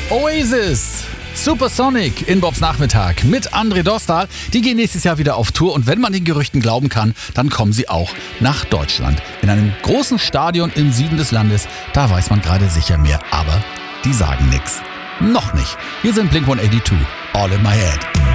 Oasis, Supersonic in Bobs Nachmittag mit André Dostal. Die gehen nächstes Jahr wieder auf Tour und wenn man den Gerüchten glauben kann, dann kommen sie auch nach Deutschland. In einem großen Stadion im Süden des Landes, da weiß man gerade sicher mehr, aber die sagen nichts. Noch nicht. Hier sind Blink-182, All in My Head.